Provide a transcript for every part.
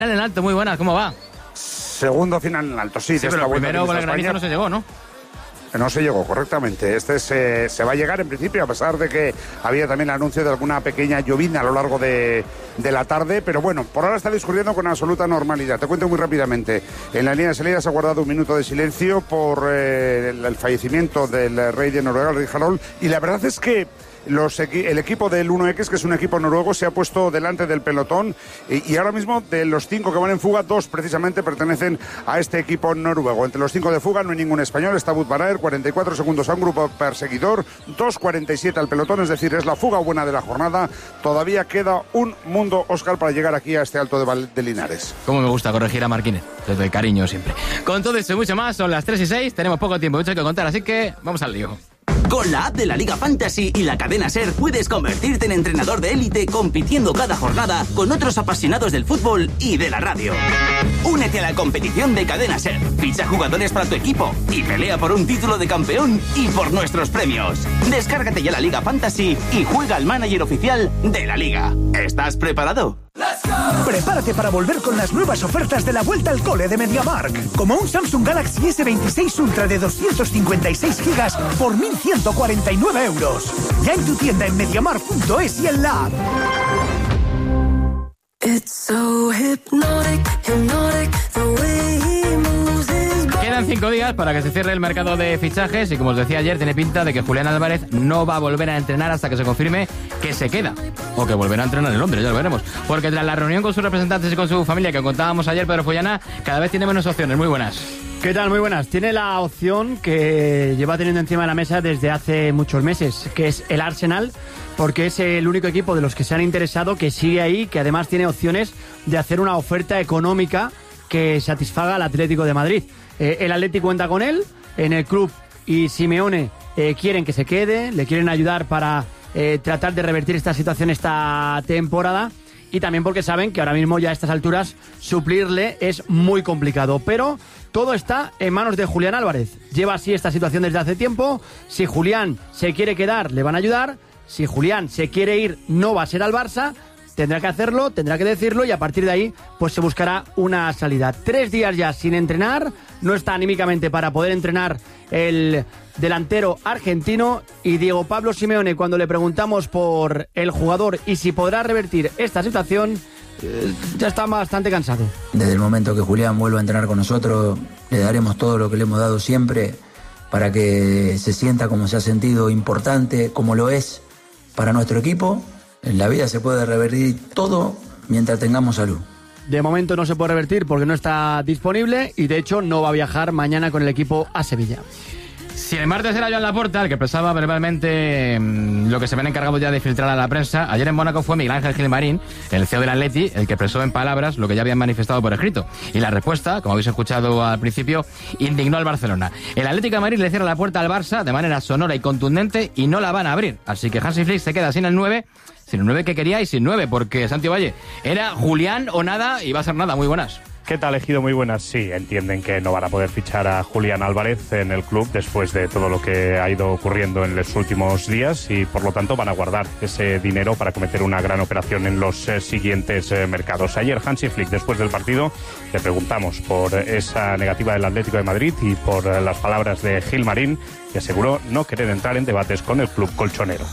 en alto, muy buenas, ¿cómo va? Segundo final en alto, sí. Sí, pero primero con el granizo no se llegó, ¿no? No se llegó, correctamente. Se va a llegar en principio, a pesar de que había también el anuncio de alguna pequeña llovizna a lo largo de la tarde, pero bueno, por ahora está discurriendo con absoluta normalidad. Te cuento muy rápidamente. En la línea de salida se ha guardado un minuto de silencio por el fallecimiento del rey de Noruega, el rey Harald, y la verdad es que el equipo del 1X, que es un equipo noruego, se ha puesto delante del pelotón y ahora mismo de los 5 que van en fuga, 2 precisamente pertenecen a este equipo noruego. Entre los 5 de fuga no hay ningún español, está Wout van Aert, 44 segundos a un grupo perseguidor, 2.47 al pelotón, es decir, es la fuga buena de la jornada. Todavía queda un mundo, Óscar, para llegar aquí a este Alto de Linares. Cómo me gusta corregir a Marquínez, desde cariño siempre. Con todo eso y mucho más, son las 3:06, tenemos poco tiempo, mucho que contar, así que vamos al lío. Con la app de la Liga Fantasy y la cadena SER puedes convertirte en entrenador de élite compitiendo cada jornada con otros apasionados del fútbol y de la radio. Únete a la competición de cadena SER, ficha jugadores para tu equipo y pelea por un título de campeón y por nuestros premios. Descárgate ya la Liga Fantasy y juega al manager oficial de la Liga. ¿Estás preparado? Prepárate para volver con las nuevas ofertas de la vuelta al cole de MediaMarkt, como un Samsung Galaxy S26 Ultra de 256 gigas por 1.149 euros. Ya en tu tienda en MediaMarkt.es y en la app. Quedan 5 días para que se cierre el mercado de fichajes y, como os decía ayer, tiene pinta de que Julián Álvarez no va a volver a entrenar hasta que se confirme que se queda o que volverá a entrenar en Londres, ya lo veremos, porque tras la reunión con sus representantes y con su familia que contábamos ayer, Pedro Follana cada vez tiene menos opciones. Muy buenas. ¿Qué tal? Muy buenas. Tiene la opción que lleva teniendo encima de la mesa desde hace muchos meses, que es el Arsenal, porque es el único equipo de los que se han interesado que sigue ahí, que además tiene opciones de hacer una oferta económica que satisfaga al Atlético de Madrid. El Atlético cuenta con él, en el club y Simeone quieren que se quede, le quieren ayudar para tratar de revertir esta situación esta temporada, y también porque saben que ahora mismo ya a estas alturas suplirle es muy complicado, pero todo está en manos de Julián Álvarez. Lleva así esta situación desde hace tiempo. Si Julián se quiere quedar, le van a ayudar. Si Julián se quiere ir, no va a ser al Barça. Tendrá que hacerlo, tendrá que decirlo y a partir de ahí pues se buscará una salida. 3 días ya sin entrenar, no está anímicamente para poder entrenar el delantero argentino, y Diego Pablo Simeone, cuando le preguntamos por el jugador y si podrá revertir esta situación, ya está bastante cansado. Desde el momento que Julián vuelva a entrenar con nosotros, le daremos todo lo que le hemos dado siempre para que se sienta como se ha sentido, importante, como lo es para nuestro equipo. En la vida se puede revertir todo mientras tengamos salud. De momento no se puede revertir porque no está disponible y de hecho no va a viajar mañana con el equipo a Sevilla. Si el martes era Joan Laporta el que expresaba verbalmente lo que se ven encargados ya de filtrar a la prensa, ayer en Mónaco fue Miguel Ángel Gilmarín, el CEO del Atleti, el que expresó en palabras lo que ya habían manifestado por escrito. Y la respuesta, como habéis escuchado al principio, indignó al Barcelona. El Atlético de Madrid le cierra la puerta al Barça de manera sonora y contundente y no la van a abrir. Así que Hansi Flick se queda sin el 9, sin el 9 que quería y sin 9, porque Santi Valle era Julián o nada y va a ser nada. Muy buenas. ¿Qué tal, Ejido? Muy buenas. Sí, entienden que no van a poder fichar a Julián Álvarez en el club después de todo lo que ha ido ocurriendo en los últimos días y por lo tanto van a guardar ese dinero para cometer una gran operación en los siguientes mercados. Ayer Hansi Flick, después del partido, le preguntamos por esa negativa del Atlético de Madrid y por las palabras de Gilmarín, que aseguró no querer entrar en debates con el club colchonero.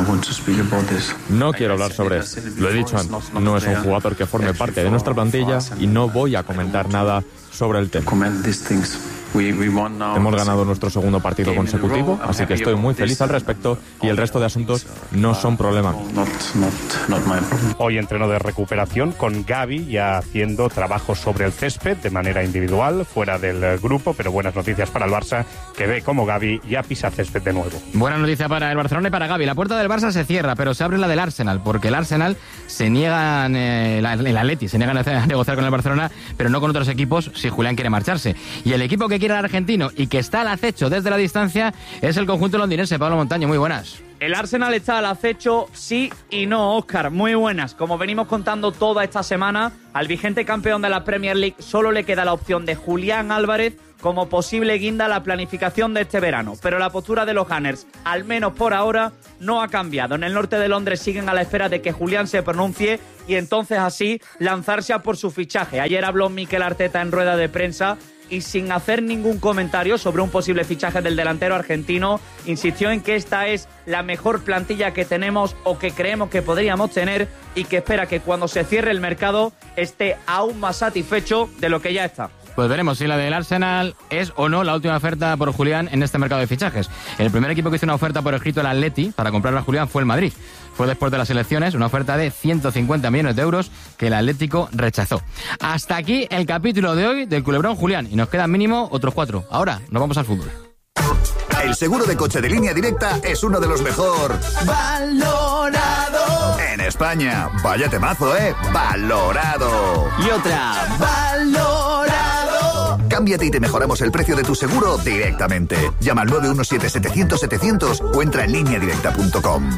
No quiero hablar sobre eso. Lo he dicho antes. No es un jugador que forme parte de nuestra plantilla y no voy a comentar nada sobre el tema. Hemos ganado nuestro segundo partido consecutivo, así que estoy muy feliz al respecto y el resto de asuntos no son problema. Hoy entreno de recuperación con Gavi, ya haciendo trabajo sobre el césped de manera individual, fuera del grupo, pero buenas noticias para el Barça, que ve como Gavi ya pisa césped de nuevo. Buena noticia para el Barcelona y para Gavi. La puerta del Barça se cierra, pero se abre la del Arsenal, porque el Arsenal se niega, el Atleti se niega a negociar con el Barcelona, pero no con otros equipos si Julián quiere marcharse. Y el equipo que quiere el argentino y que está al acecho desde la distancia es el conjunto londinense. Pablo Montaño, muy buenas. El Arsenal está al acecho, sí y no, Óscar. Muy buenas. Como venimos contando toda esta semana, al vigente campeón de la Premier League solo le queda la opción de Julián Álvarez como posible guinda a la planificación de este verano. Pero la postura de los Gunners, al menos por ahora, no ha cambiado. En el norte de Londres siguen a la espera de que Julián se pronuncie y entonces así lanzarse a por su fichaje. Ayer habló Mikel Arteta en rueda de prensa y sin hacer ningún comentario sobre un posible fichaje del delantero argentino, insistió en que esta es la mejor plantilla que tenemos o que creemos que podríamos tener y que espera que cuando se cierre el mercado esté aún más satisfecho de lo que ya está. Pues veremos si la del Arsenal es o no la última oferta por Julián en este mercado de fichajes. El primer equipo que hizo una oferta por escrito al Atleti para comprar a Julián fue el Madrid. Fue después de las elecciones una oferta de 150 millones de euros que el Atlético rechazó. Hasta aquí el capítulo de hoy del Culebrón Julián y nos quedan mínimo otros 4. Ahora nos vamos al fútbol. El seguro de coche de Línea Directa es uno de los mejor valorado en España. Vaya temazo, valorado. Y otra, valorado. Cámbiate y te mejoramos el precio de tu seguro directamente. Llama al 917-700-700 o entra en lineadirecta.com.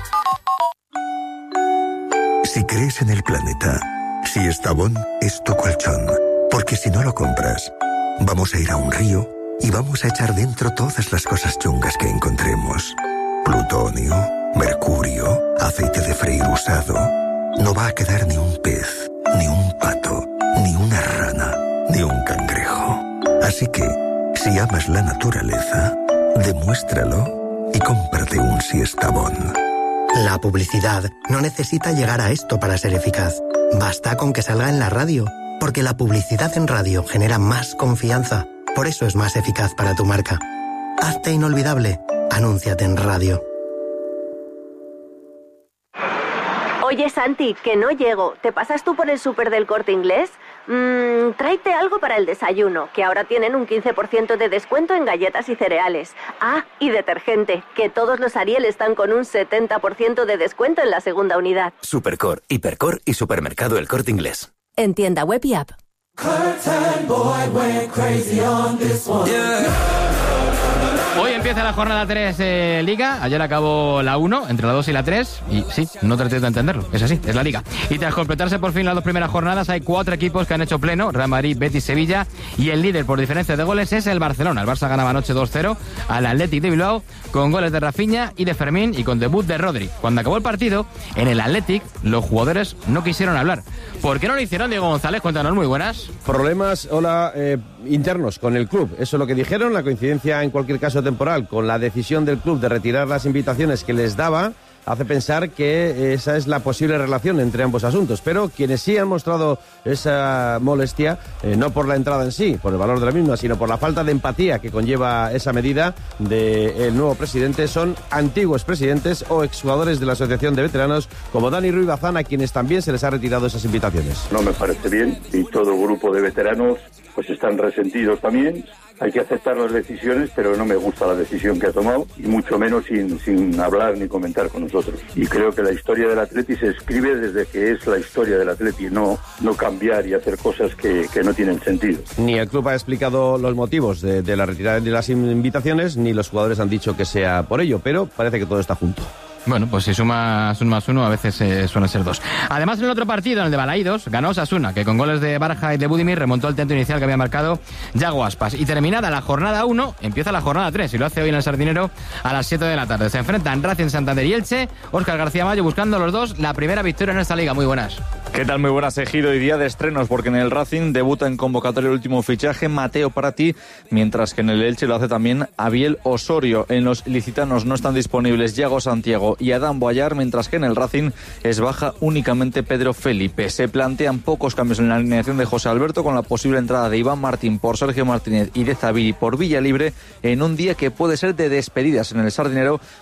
Si crees en el planeta, si Estavón es tu colchón, porque si no lo compras, vamos a ir a un río y vamos a echar dentro todas las cosas chungas que encontremos. Plutonio, mercurio, aceite de freír usado. No va a quedar ni un pez, ni un pato, ni una rana, ni un cangrejo. Así que, si amas la naturaleza, demuéstralo y cómprate un Siestabón. La publicidad no necesita llegar a esto para ser eficaz. Basta con que salga en la radio, porque la publicidad en radio genera más confianza. Por eso es más eficaz para tu marca. Hazte inolvidable. Anúnciate en radio. Oye, Santi, que no llego. ¿Te pasas tú por el súper del Corte Inglés? Tráete algo para el desayuno, que ahora tienen un 15% de descuento en galletas y cereales. Ah, y detergente, que todos los Ariel están con un 70% de descuento en la segunda unidad. Supercor, Hipercor y Supermercado El Corte Inglés. En tienda web y app. Hoy empieza la jornada 3 de Liga. Ayer acabó la 1, entre la 2 y la 3. Y sí, no tratéis de entenderlo, es así, es la Liga. Y tras completarse por fin las 2 primeras jornadas, hay 4 equipos que han hecho pleno: Real Madrid, Betis, Sevilla. Y el líder por diferencia de goles es el Barcelona. El Barça ganaba anoche 2-0 al Athletic de Bilbao, con goles de Rafinha y de Fermín y con debut de Rodri. Cuando acabó el partido, en el Athletic, los jugadores no quisieron hablar. ¿Por qué no lo hicieron, Diego González? Cuéntanos, muy buenas. Problemas, internos con el club. Eso es lo que dijeron. La coincidencia, en cualquier caso temporal, con la decisión del club de retirar las invitaciones que les daba, hace pensar que esa es la posible relación entre ambos asuntos. Pero quienes sí han mostrado esa molestia, no por la entrada en sí, por el valor de la misma, sino por la falta de empatía que conlleva esa medida del nuevo presidente, son antiguos presidentes o exjugadores de la Asociación de Veteranos, como Dani Ruiz Bazán, a quienes también se les ha retirado esas invitaciones. No me parece bien, y todo grupo de veteranos pues están resentidos también. Hay que aceptar las decisiones, pero no me gusta la decisión que ha tomado, y mucho menos sin hablar ni comentar con nosotros. Y creo que la historia del Atleti se escribe desde que es la historia del Atleti, no cambiar y hacer cosas que no tienen sentido. Ni el club ha explicado los motivos de la retirada de las invitaciones, ni los jugadores han dicho que sea por ello, pero parece que todo está junto. Bueno, pues si sumas 1 más 1, a veces suelen ser 2. Además, en el otro partido, en el de Balaídos, ganó Osasuna, que con goles de Barja y de Budimir remontó el tanto inicial que había marcado Yago Aspas. Y terminada la jornada 1, empieza la jornada 3, y lo hace hoy en el Sardinero a las 7 de la tarde. Se enfrentan Racing, Santander y Elche. Óscar García Mayo buscando los dos la primera victoria en esta liga. Muy buenas. ¿Qué tal? Muy buenas, Ejido. Y día de estrenos, porque en el Racing debuta en convocatoria el último fichaje, Mateo Prati, mientras que en el Elche lo hace también Abiel Osorio. En los ilicitanos no están disponibles Yago Santiago y Adán Boyar, mientras que en el Racing es baja únicamente Pedro Felipe. Se plantean pocos cambios en la alineación de José Alberto, con la posible entrada de Iván Martín por Sergio Martínez y de Zaviri por Villalibre, en un día que puede ser de despedidas en el Sardinero,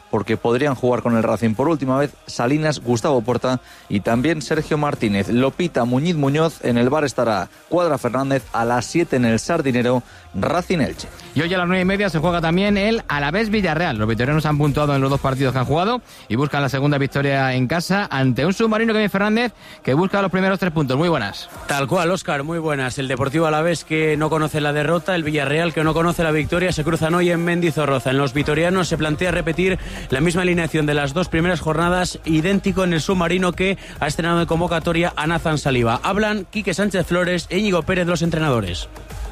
porque podrían jugar con el Racing por última vez Salinas, Gustavo Puerta y también Sergio Martínez. Lopita, Muñoz, en el bar estará Cuadra Fernández, a las 7 en el Sardinero, Racing Elche. Y hoy a las 9:30 se juega también el Alavés Villarreal. Los vitorianos han puntuado en los 2 partidos que han jugado y buscan la segunda victoria en casa ante un submarino, Kevin Fernández, que busca los primeros 3 puntos. Muy buenas. Tal cual, Óscar, muy buenas. El Deportivo Alavés, que no conoce la derrota, el Villarreal, que no conoce la victoria, se cruzan hoy en Mendizorroza. En los vitorianos se plantea repetir la misma alineación de las 2 primeras jornadas, idéntico en el submarino, que ha estrenado en convocatoria a Nathan Saliba. Hablan Quique Sánchez Flores e Íñigo Pérez, los entrenadores.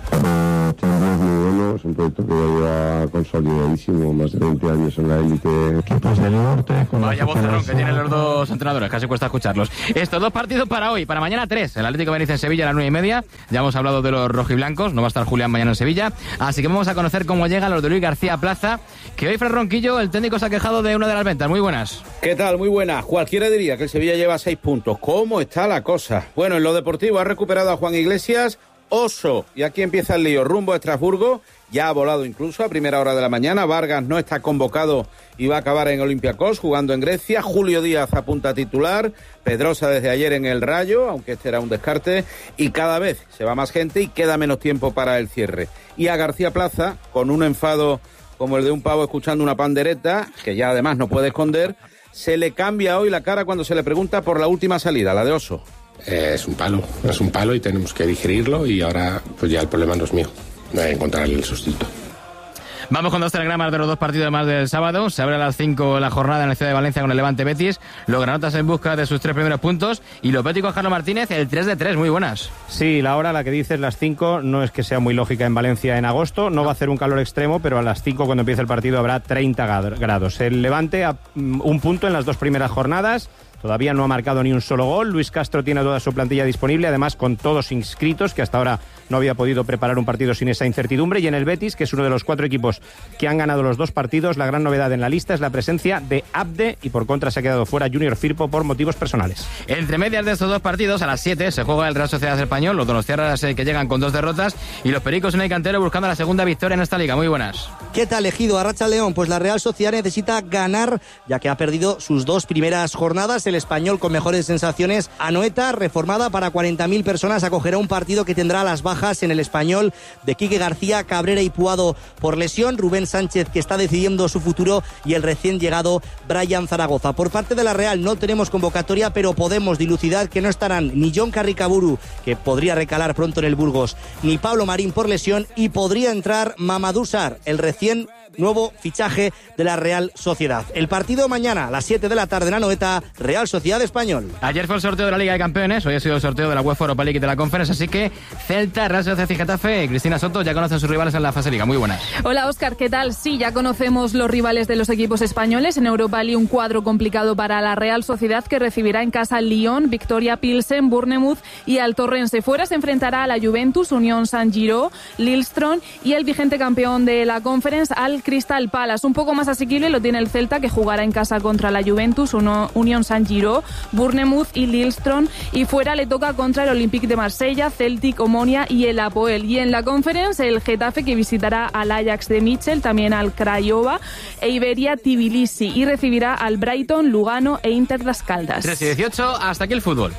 Es un proyecto que ya lleva consolidadísimo, más de 20 años en la élite. Equipos del norte. Vaya vocerrón que tienen los 2 entrenadores, casi cuesta escucharlos. Estos 2 partidos para hoy, para mañana 3. El Atlético Benítez en Sevilla a las 9:30. Ya hemos hablado de los rojiblancos, no va a estar Julián mañana en Sevilla. Así que vamos a conocer cómo llegan los de Luis García Plaza, que hoy Fran Ronquillo, el técnico, se ha quejado de una de las ventas. Muy buenas. ¿Qué tal? Muy buenas. Cualquiera diría que el Sevilla lleva 6 puntos. ¿Cómo está la cosa? Bueno, en lo deportivo ha recuperado a Juan Iglesias, Oso, y aquí empieza el lío, rumbo a Estrasburgo. Ya ha volado incluso a primera hora de la mañana. Vargas no está convocado y va a acabar en Olympiacos jugando en Grecia. Julio Díaz apunta a titular. Pedrosa desde ayer en el Rayo, aunque este era un descarte. Y cada vez se va más gente y queda menos tiempo para el cierre. Y a García Plaza, con un enfado como el de un pavo escuchando una pandereta, que ya además no puede esconder, se le cambia hoy la cara cuando se le pregunta por la última salida, la de Oso. Es un palo y tenemos que digerirlo, y ahora pues ya el problema no es mío, encontrar el sustituto. Vamos con 2 telegramas de los 2 partidos más del sábado. Se abre a las 5 la jornada en la ciudad de Valencia con el Levante Betis. Los granotas en busca de sus 3 primeros puntos. Y los béticos, Carlos Martínez, el 3-3. Muy buenas. Sí, la hora, la que dices, las 5, no es que sea muy lógica en Valencia en agosto. No va a hacer un calor extremo, pero a las 5, cuando empiece el partido, habrá 30 grados. El Levante a 1 punto en las 2 primeras jornadas. Todavía no ha marcado ni un solo gol. Luis Castro tiene toda su plantilla disponible, además con todos inscritos, que hasta ahora no había podido preparar un partido sin esa incertidumbre. Y en el Betis, que es uno de los 4 equipos que han ganado los 2 partidos, la gran novedad en la lista es la presencia de Abde, y por contra se ha quedado fuera Junior Firpo por motivos personales. Entre medias de estos 2 partidos, a las 7 se juega el Real Sociedad Español, los donostiarras que llegan con 2 derrotas, y los pericos en el cantero buscando la segunda victoria en esta liga. Muy buenas. ¿Qué tal, Ejido? Arracha León. Pues la Real Sociedad necesita ganar, ya que ha perdido sus 2 primeras jornadas. El Español, con mejores sensaciones, Anoeta, reformada para 40.000 personas, acogerá un partido que tendrá las bajas en el Español de Quique García, Cabrera y Puado por lesión, Rubén Sánchez, que está decidiendo su futuro, y el recién llegado Brian Zaragoza. Por parte de la Real no tenemos convocatoria, pero podemos dilucidar que no estarán ni John Carricaburu, que podría recalar pronto en el Burgos, ni Pablo Marín por lesión, y podría entrar Mamadou Sarr, el recién nuevo fichaje de la Real Sociedad. El partido mañana a las 7 de la tarde en Anoeta, Real Sociedad Español. Ayer fue el sorteo de la Liga de Campeones, hoy ha sido el sorteo de la UEFA Europa League y de la Conference, así que Celta, Real Sociedad y Getafe. Cristina Soto ya conocen sus rivales en la fase Liga. Muy buenas. Hola, Óscar, ¿qué tal? Sí, ya conocemos los rivales de los equipos españoles. En Europa League, un cuadro complicado para la Real Sociedad, que recibirá en casa al Lyon, Victoria Pilsen, Bournemouth y al Torrense. Fuera se enfrentará a la Juventus, Unión Saint-Giro, Lillestrøm y el vigente campeón de la Conference, al Crystal Palace. Un poco más asequible lo tiene el Celta, que jugará en casa contra la Juventus, Unión Saint-Giro, Bournemouth y Lillestrøm, y fuera le toca contra el Olympique de Marsella, Celtic, Omonia y el Apoel. Y en la Conference, el Getafe, que visitará al Ajax de Mitchell, también al Craiova e Iberia Tbilisi, y recibirá al Brighton, Lugano e Inter das Caldas. 3:18, hasta aquí el fútbol.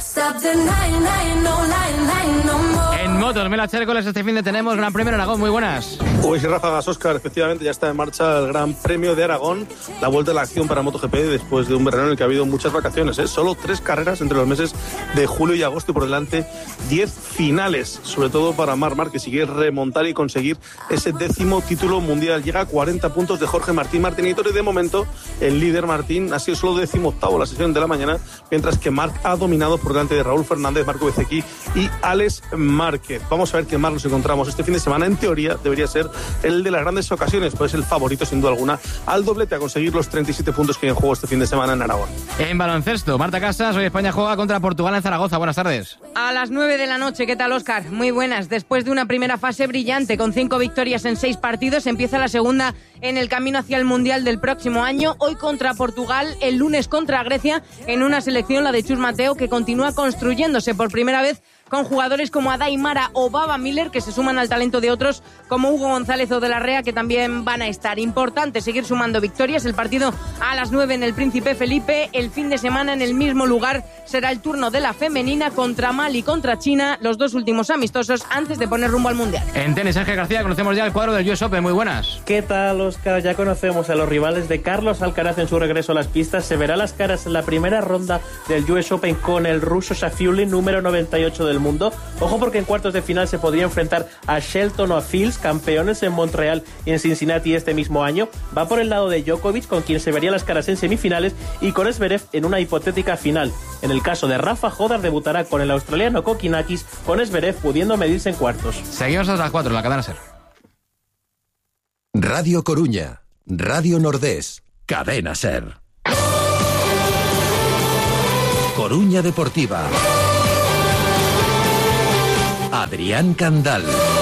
En motos, Mela Chércoles, este fin de tenemos Gran Premio de Aragón. Muy buenas. Hoy sí, ráfagas, Óscar. Efectivamente, ya está en marcha el Gran Premio de Aragón, la vuelta a la acción para MotoGP después de un verano en el que ha habido muchas vacaciones. Solo 3 carreras entre los meses de julio y agosto, y por delante 10 finales, sobre todo para Marc Márquez, que sigue remontar y conseguir ese 10º título mundial. Llega a 40 puntos de Jorge Martín Martínez, y de momento el líder Martín ha sido solo 18º la sesión de la mañana, mientras que Marc ha dominado por delante de Raúl Fernández, Marco Bezzecchi y Alex Márquez. Vamos a ver qué más nos encontramos este fin de semana. En teoría debería ser el de las grandes ocasiones, pues el favorito sin duda alguna al doblete, a conseguir los 37 puntos que hay en juego este fin de semana en Aragón. En baloncesto, Marta Casas, hoy España juega contra Portugal en Zaragoza. Buenas tardes. A las 9 de la noche, ¿qué tal, Óscar? Muy buenas. Después de una primera fase brillante con 5 victorias en 6 partidos, empieza la segunda en el camino hacia el Mundial del próximo año. Hoy contra Portugal, el lunes contra Grecia, en una selección, la de Chus Mateo, que continúa construyéndose por primera vez con jugadores como Adaimara o Baba Miller, que se suman al talento de otros como Hugo González o De la Rea, que también van a estar. Importante seguir sumando victorias. El partido a las 9 en el Príncipe Felipe. El fin de semana en el mismo lugar será el turno de la femenina contra Mali, contra China, los dos últimos amistosos antes de poner rumbo al Mundial. En tenis, Ángel García, conocemos ya el cuadro del US Open. Muy buenas. ¿Qué tal, Óscar? Ya conocemos a los rivales de Carlos Alcaraz en su regreso a las pistas. Se verá las caras en la primera ronda del US Open con el ruso Safiullin, número 98 del mundo. Ojo, porque en cuartos de final se podría enfrentar a Shelton o a Fields, campeones en Montreal y en Cincinnati este mismo año. Va por el lado de Djokovic, con quien se vería las caras en semifinales, y con Zverev en una hipotética final. En el caso de Rafa, Jodar debutará con el australiano Kokinakis, con Zverev pudiendo medirse en cuartos. Seguimos hasta las 4, la cadena SER. Radio Coruña, Radio Nordés, cadena SER. Coruña Deportiva. Adrián Candal.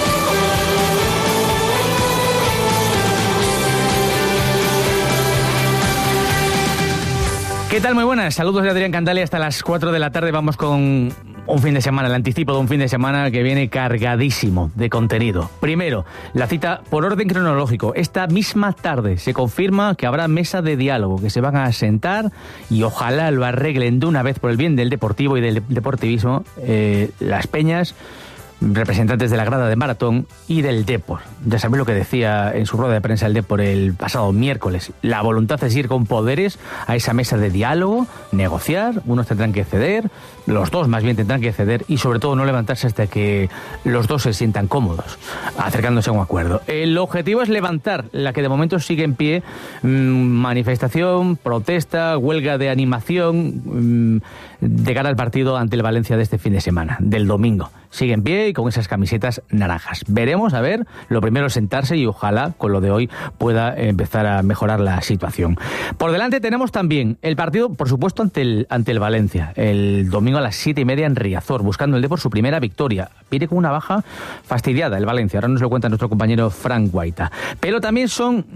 ¿Qué tal? Muy buenas. Saludos de Adrián Candale. Hasta las 4 de la tarde vamos con un fin de semana, el anticipo de un fin de semana que viene cargadísimo de contenido. Primero, la cita por orden cronológico. Esta misma tarde se confirma que habrá mesa de diálogo, que se van a sentar y ojalá lo arreglen de una vez por el bien del deportivo y del deportivismo, las peñas, representantes de la grada de maratón y del Depor. Ya sabéis lo que decía en su rueda de prensa el Depor el pasado miércoles. La voluntad es ir con poderes a esa mesa de diálogo, negociar, unos tendrán que ceder, los dos más bien tendrán que ceder y sobre todo no levantarse hasta que los dos se sientan cómodos, acercándose a un acuerdo. El objetivo es levantar la que de momento sigue en pie, manifestación, protesta, huelga de animación de cara al partido ante el Valencia de este fin de semana, del domingo. Sigue en pie y con esas camisetas naranjas. Veremos, a ver, lo primero es sentarse y ojalá con lo de hoy pueda empezar a mejorar la situación. Por delante tenemos también el partido, por supuesto, ante el Valencia, el domingo a las 7:30 en Riazor, buscando el Depor su primera victoria. Viene con una baja fastidiada el Valencia, ahora nos lo cuenta nuestro compañero Frank Guaita. Pero también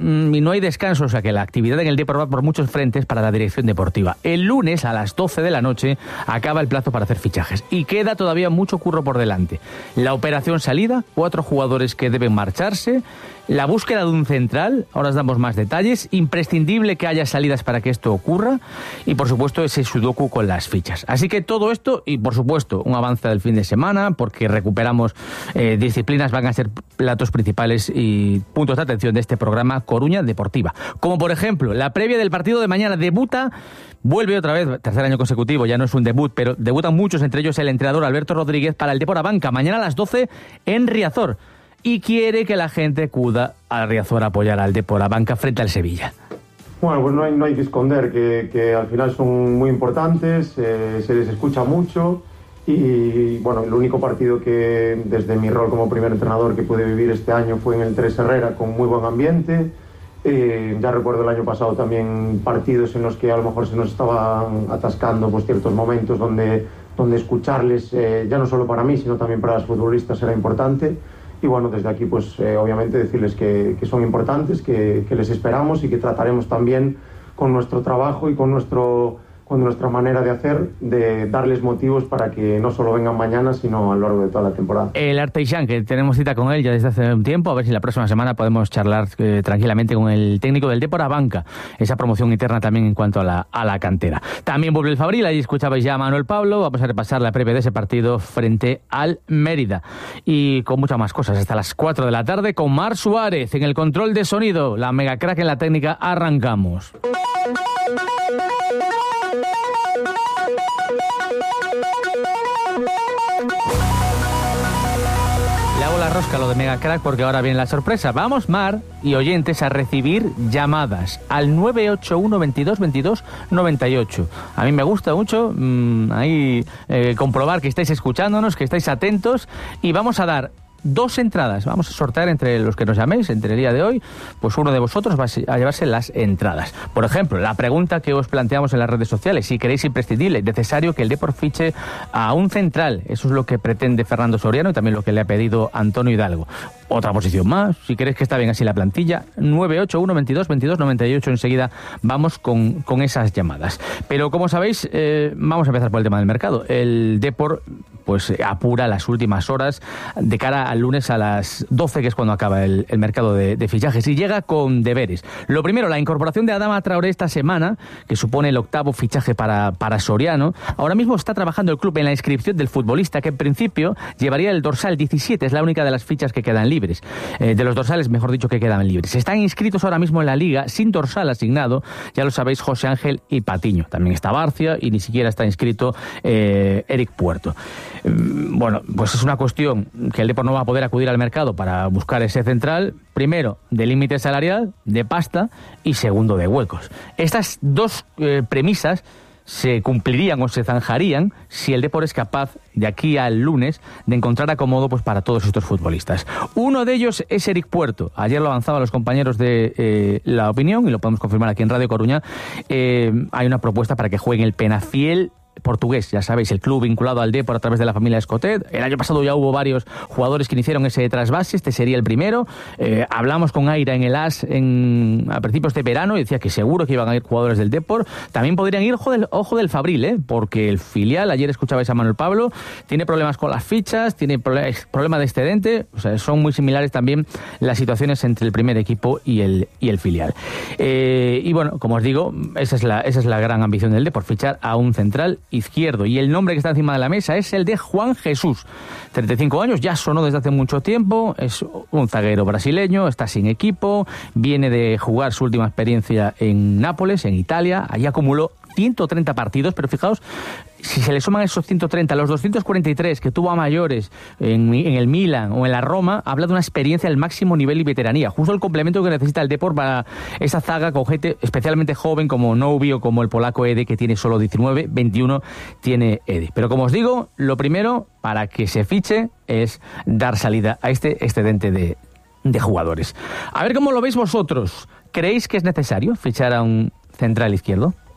y no hay descanso, o sea que la actividad en el Depor va por muchos frentes para la dirección deportiva. El lunes a las 12 de la noche acaba el plazo para hacer fichajes y queda todavía mucho curro por delante. La operación salida, 4 jugadores que deben marcharse, la búsqueda de un central, ahora os damos más detalles, imprescindible que haya salidas para que esto ocurra y por supuesto ese sudoku con las fichas. Así que todo esto y por supuesto un avance del fin de semana porque recuperamos disciplinas, van a ser platos principales y puntos de atención de este programa Coruña Deportiva. Como por ejemplo la previa del partido de mañana, vuelve otra vez, tercer año consecutivo, ya no es un debut, pero debutan muchos, entre ellos el entrenador Alberto Rodríguez para el Depor Abanca, mañana a las 12 en Riazor. Y quiere que la gente acuda a Riazor a apoyar al Depor Abanca frente al Sevilla. Bueno, pues no hay que esconder que al final son muy importantes, se les escucha mucho y bueno, el único partido que desde mi rol como primer entrenador que pude vivir este año fue en el 3 Herrera con muy buen ambiente. Ya recuerdo el año pasado también partidos en los que a lo mejor se nos estaban atascando pues ciertos momentos donde escucharles, ya no solo para mí sino también para los futbolistas era importante. Y bueno, desde aquí pues obviamente decirles que son importantes, que les esperamos y que trataremos también con nuestro trabajo y con nuestra manera de hacer, de darles motivos para que no solo vengan mañana, sino a lo largo de toda la temporada. El Arteixan, que tenemos cita con él ya desde hace un tiempo, a ver si la próxima semana podemos charlar tranquilamente con el técnico del Depor Abanca, esa promoción interna también en cuanto a la cantera. También vuelve el Fabril, ahí escuchabais ya a Manuel Pablo, vamos a repasar la previa de ese partido frente al Mérida. Y con muchas más cosas, hasta las 4 de la tarde con Mar Suárez en el control de sonido, la mega crack en la técnica, arrancamos. Le hago la rosca a lo de Mega Crack porque ahora viene la sorpresa. Vamos, Mar y oyentes, a recibir llamadas al 981 22 22 98. A mí me gusta mucho comprobar que estáis escuchándonos, que estáis atentos y vamos a dar 2 entradas. Vamos a sortear entre los que nos llaméis entre el día de hoy, pues uno de vosotros va a llevarse las entradas. Por ejemplo, la pregunta que os planteamos en las redes sociales, si queréis imprescindible, necesario que el Depor fiche a un central. Eso es lo que pretende Fernando Soriano y también lo que le ha pedido Antonio Hidalgo. otra posición más, si crees que está bien así la plantilla, 981 22 22 98. Enseguida vamos con esas llamadas. Pero como sabéis, vamos a empezar por el tema del mercado. El Depor pues apura las últimas horas de cara al lunes a las 12, que es cuando acaba el mercado de fichajes, y llega con deberes. Lo primero, la incorporación de Adama Traoré esta semana, que supone el 8º fichaje para Soriano. Ahora mismo está trabajando el club en la inscripción del futbolista, que en principio llevaría el dorsal 17, es la única de las fichas que quedan libres, de los dorsales, mejor dicho, que quedan libres. Están inscritos ahora mismo en la liga sin dorsal asignado, ya lo sabéis, José Ángel y Patiño. También está Barcia y ni siquiera está inscrito Eric Puerto. Bueno, pues es una cuestión que el Depor no va a poder acudir al mercado para buscar ese central, primero, de límite salarial, de pasta, y segundo, de huecos. Estas dos premisas se cumplirían o se zanjarían si el Depor es capaz, de aquí al lunes, de encontrar acomodo pues para todos estos futbolistas. Uno de ellos es Eric Puerto. Ayer lo avanzaban los compañeros de La Opinión, y lo podemos confirmar aquí en Radio Coruña. Hay una propuesta para que juegue en el Penafiel portugués, ya sabéis, el club vinculado al Depor a través de la familia Escotet. El año pasado ya hubo varios jugadores que iniciaron ese trasvase, este sería el primero. Hablamos con Aira en el AS a principios de verano y decía que seguro que iban a ir jugadores del Depor. También podrían ir, ojo del Fabril, porque el filial, ayer escuchabais a Manuel Pablo, tiene problemas con las fichas, tiene problema de excedente, o sea, son muy similares también las situaciones entre el primer equipo y el filial. Y bueno, como os digo, esa es la gran ambición del Depor, fichar a un central izquierdo, y el nombre que está encima de la mesa es el de Juan Jesús, 35 años, ya sonó desde hace mucho tiempo, es un zaguero brasileño, está sin equipo, viene de jugar su última experiencia en Nápoles, en Italia, allí acumuló 130 partidos, pero fijaos, si se le suman esos 130, los 243 que tuvo a mayores en el Milan o en la Roma, habla de una experiencia al máximo nivel y veteranía, justo el complemento que necesita el Depor para esa zaga con gente especialmente joven como Novi o como el polaco Ede, que tiene solo 19, 21 tiene Ede. Pero como os digo, lo primero para que se fiche es dar salida a este excedente de jugadores. A ver cómo lo veis vosotros. ¿Creéis que es necesario fichar a un central izquierdo?